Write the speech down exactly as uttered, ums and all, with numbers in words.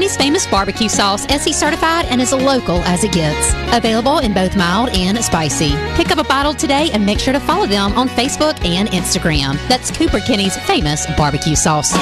Kenny's Famous Barbecue Sauce, S E certified, and as local as it gets. Available in both mild and spicy. Pick up a bottle today and make sure to follow them on Facebook and Instagram. That's Cooper Kenny's Famous Barbecue Sauce.